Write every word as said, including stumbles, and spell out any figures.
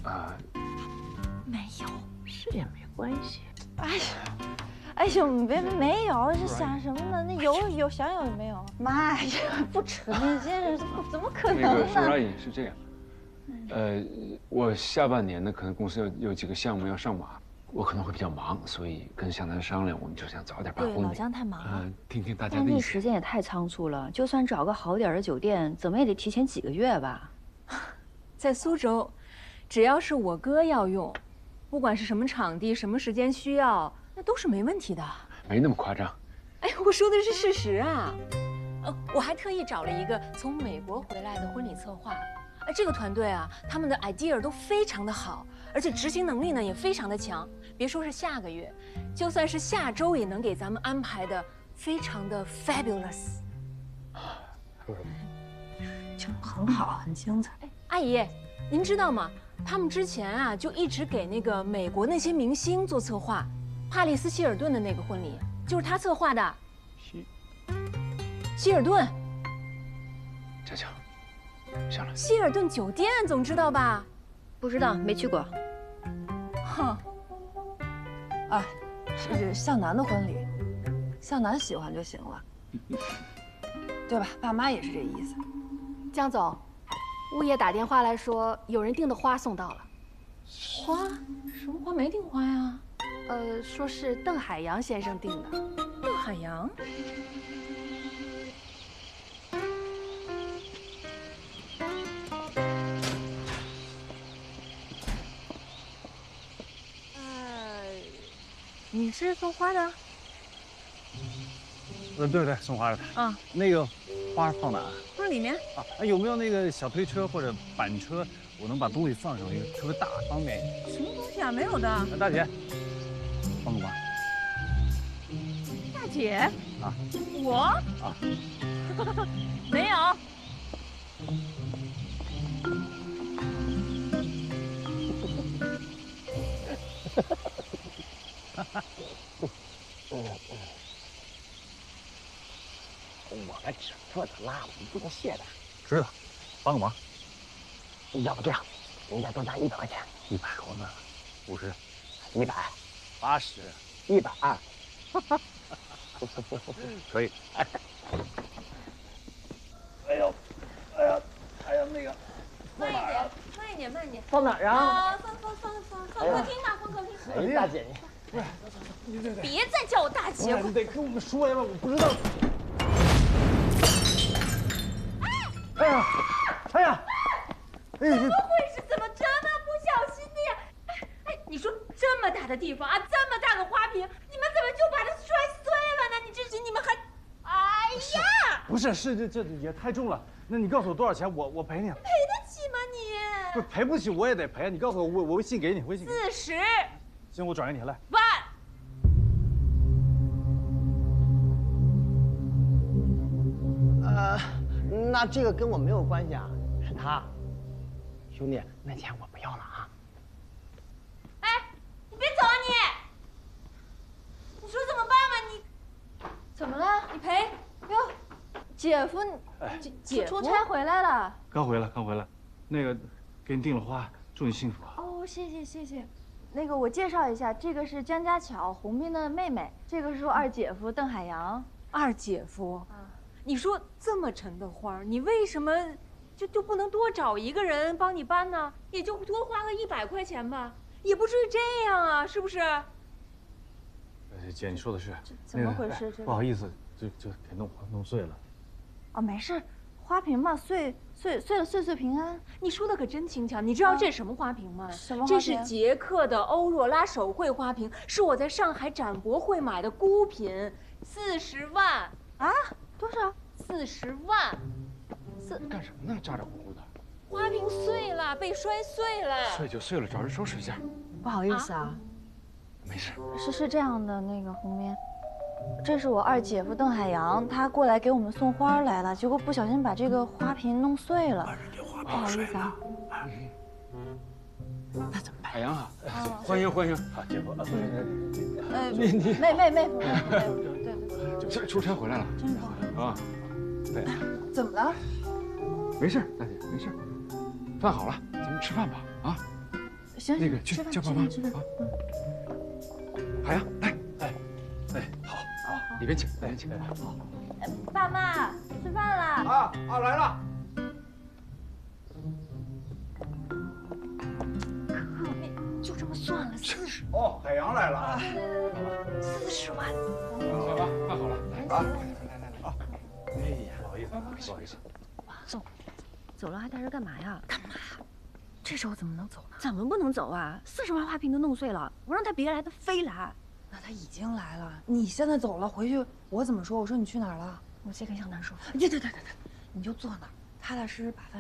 啊， 没有， 是也没关系。 哎呀，哎呦，没没有，这想什么呢？那有有想有没有？妈呀，不扯那些，怎么可能呢？ 那个叔叔阿姨是这样，呃，我下半年呢，可能公司有有几个项目要上马，我可能会比较忙，所以跟向南商量，我们就想早点办婚礼。 对，老姜太忙了。 嗯，听听大家但这的意见。 时间也太仓促了，就算找个好点的酒店，怎么也得提前几个月吧？ 在苏州，只要是我哥要用，不管是什么场地、什么时间需要，那都是没问题的。 没那么夸张。 哎，我说的是事实啊。呃，我还特意找了一个从美国回来的婚礼策划。哎，这个团队啊，他们的 idea 都非常的好，而且执行能力呢也非常的强。别说是下个月，就算是下周也能给咱们安排的非常的 fabulous。 就很好，很精彩。 哎，阿姨，您知道吗？他们之前啊就一直给那个美国那些明星做策划，帕里斯希尔顿的那个婚礼就是他策划的。 希希尔顿， 佳佳，行了。 希尔顿酒店总知道吧？ 不知道，没去过。 哼。 哎，这是向南的婚礼，向南喜欢就行了，对吧？爸妈也是这意思。 江总，物业打电话来说，有人订的花送到了。 花？什么花没订花呀？ 呃，说是邓海洋先生订的。 邓海洋？ 你是送花的？ 呃，对对，送花的。 啊， 那个花放哪？ 放里面。 啊，有没有那个小推车或者板车，我能把东西放上去，特别大，方便。 什么东西啊？没有的。 大姐，帮个忙。 大姐。 啊。 我。 啊。 没有。 我们只负责拉，我们不能懈怠。 知道，帮个忙。 要不这样，您再多加一百块钱。 一百，我们五十， 一百， 八十， 一百二。 可以。 哎， 哎呦，哎呀，哎呀，那个， 慢一点，慢一点，慢一点。 放哪儿啊？ 啊，放放放放放客厅吧，放客厅。 哎，大姐你， 你这别再叫我大姐， 你得跟我们说呀，我不知道。哎呀，哎呀，哎， 怎么回事？怎么这么不小心的呀？哎哎，你说这么大的地方啊，这么大个花瓶，你们怎么就把它摔碎了呢？你这是你们还……哎呀！ 不是，是这这也太重了。那你告诉我多少钱，我我赔你。 赔得起吗你？ 不是赔不起，我也得赔。你告诉我，我我微信给你，微信。 四十。 行，我转给你来。 万。 呃，那这个跟我没有关系啊，是他。兄弟，那钱我不要了啊。 哎，你别走啊你！你说怎么办吧你？ 怎么了？ 你赔。 哟，姐夫，姐姐出差回来了。 刚回来，刚回来。那个，给你订了花，祝你幸福啊。 哦，谢谢谢谢。那个我介绍一下，这个是江家巧，洪斌的妹妹，这个是我二姐夫邓海洋。 二姐夫，啊，你说这么沉的花，你为什么就就不能多找一个人帮你搬呢？也就多花个一百块钱吧，也不至于这样啊，是不是？ 呃，姐，你说的是。 怎么回事？这不好意思，就就给弄弄碎了。 哦，没事，花瓶嘛，碎碎碎了岁岁平安。 你说的可真轻巧。你知道这是什么花瓶吗？ 什么花瓶？ 这是捷克的欧若拉手绘花瓶，是我在上海展博会买的孤品，四十万啊？多少？ 四十万。 四干什么呢？咋咋呼呼的。 花瓶碎了，被摔碎了。 碎就碎了，找人收拾一下。 不好意思啊。啊没事。 是是这样的，那个红斌。这是我二姐夫邓海洋，他过来给我们送花来了，结果不小心把这个花瓶弄碎了，不好意思啊。 那怎么办？ 海洋啊，欢迎欢迎， 好，姐夫， 呃， 你你妹妹妹夫，对对对， 就出差回来了， 真不好啊，对， 怎么了？ 没事，大姐没事，饭好了，咱们吃饭吧啊。 行， 那个去吃饭叫爸妈吃饭。 啊。海洋，来，哎，哎，好，好，里边请，里边请。好， 爸妈吃饭啦！ 啊啊，来了。 就这么算了，四十哦，海洋来了啊！ 四十万。 小八，饭好了，来啊，来来来来啊！哎呀，不好意思，不好意思。 走，走了还带着干嘛呀？ 干嘛呀？这时候怎么能走呢？ 怎么不能走啊？四十万花瓶都弄碎了，我让他别来，他非来。 那他已经来了，你现在走了，回去我怎么说？我说你去哪儿了？ 我先跟向南说。 对对对对对，你就坐那儿，踏踏实实把饭。